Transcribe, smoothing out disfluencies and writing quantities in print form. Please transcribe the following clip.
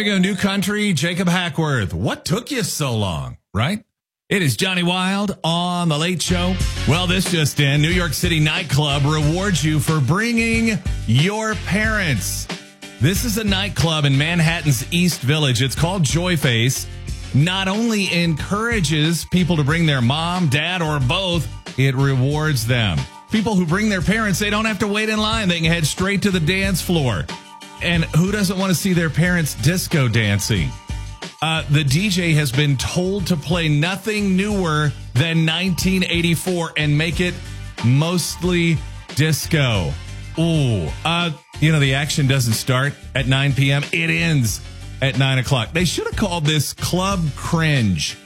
go New Country, Jacob Hackworth. What took you so long, right? It is Johnny Wild on The Late Show. Well, this just in. New York City nightclub rewards you for bringing your parents. This is a nightclub in Manhattan's East Village. It's called Joyface. Not only encourages people to bring their mom, dad, or both, it rewards them. People who bring their parents, they don't have to wait in line. They can head straight to the dance floor. And who doesn't want to see their parents disco dancing? The DJ has been told to play nothing newer than 1984 and make it mostly disco. Ooh, the action doesn't start at 9 p.m. It ends at 9 o'clock. They should have called this Club Cringe.